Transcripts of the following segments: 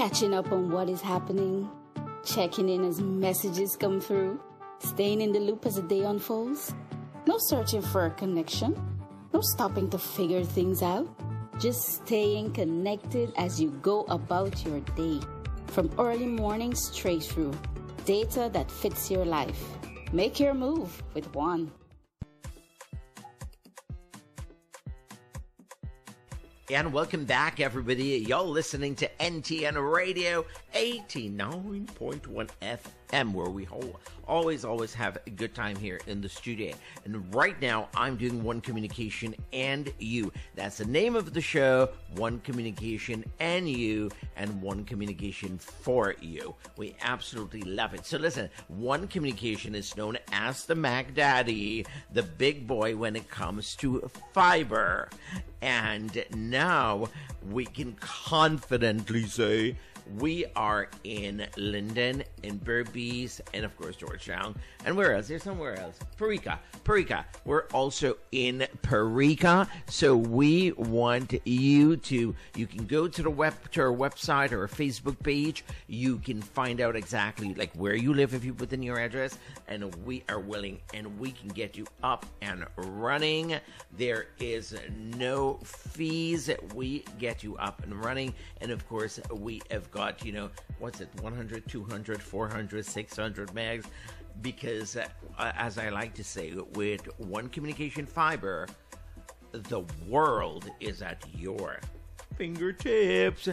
catching up on what is happening, checking in as messages come through, staying in the loop as the day unfolds. No searching for a connection, no stopping to figure things out, just staying connected as you go about your day. From early mornings straight through, data that fits your life. Make your move with One. And welcome back, everybody. Y'all listening to NTN Radio 89.1 FM, where we always have a good time here in the studio. And right now, I'm doing One Communication and You. That's the name of the show, One Communication and You, and One Communication for You. We absolutely love it. So listen, One Communication is known as the Mac Daddy, the big boy when it comes to fiber. And now we can confidently say we are in Linden, in Berbice, and of course Georgetown. And where else? There's somewhere else. Parika. We're also in Parika. So we want you can go to our website or our Facebook page. You can find out exactly like where you live if you put in your address. And we are willing and we can get you up and running. There is no fees. We get you up and running. And of course, we have got, 100, 200, 400, 600 megs, because as I like to say, with One Communication Fiber, the world is at your fingertips.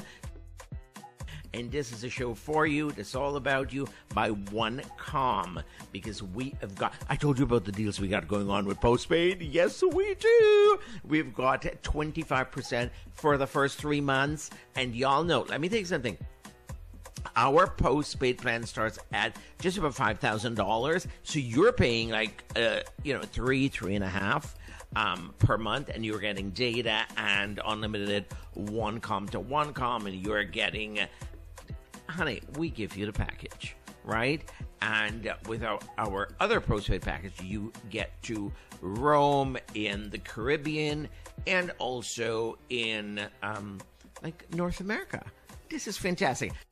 And this is a show for you. That's all about you by OneCom, because we have got, I told you about the deals we got going on with postpaid. Yes, we do. We've got 25% for the first 3 months. And y'all know, let me tell you something. Our postpaid plan starts at just about $5,000. So you're paying like, three and a half per month, and you're getting data and unlimited OneCom to OneCom, and you're getting, honey, we give you the package, right? And with our other postpaid package, you get to roam in the Caribbean and also in North America. This is fantastic.